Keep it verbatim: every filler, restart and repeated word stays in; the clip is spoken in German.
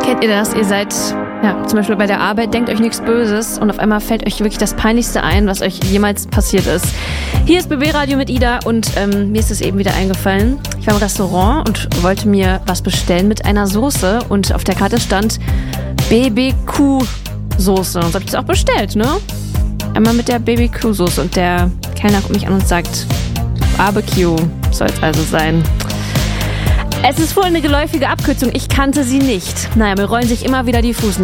Kennt ihr das? Ihr seid ja, zum Beispiel bei der Arbeit, denkt euch nichts Böses und auf einmal fällt euch wirklich das Peinlichste ein, was euch jemals passiert ist. Hier ist B B Radio mit Ida und ähm, mir ist es eben wieder eingefallen. Ich war im Restaurant und wollte mir was bestellen mit einer Soße und auf der Karte stand B B Q-Soße. Und so habe ich das auch bestellt, ne? Einmal mit der B B Q-Soße und der Kellner guckt mich an und sagt, Barbecue soll es also sein. Es ist wohl eine geläufige Abkürzung, ich kannte sie nicht. Naja, mir rollen sich immer wieder die Fußnägel.